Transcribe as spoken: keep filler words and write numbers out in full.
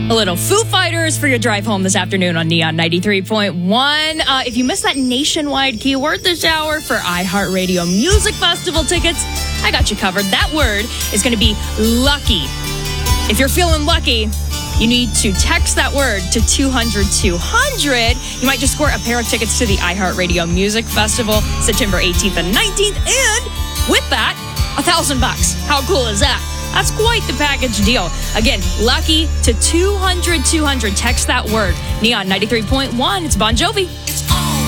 A little Foo Fighters for your drive home this afternoon on Neon ninety-three point one. Uh, if you missed that nationwide keyword this hour for iHeartRadio Music Festival tickets, I got you covered. That word is going to be lucky. If you're feeling lucky, you need to text that word to two hundred two hundred. You might just score a pair of tickets to the iHeartRadio Music Festival September eighteenth and nineteenth. And with that, a thousand bucks. How cool is that? That's quite the package deal. Again, lucky to two hundred two hundred. Text that word. Neon ninety-three point one. It's Bon Jovi.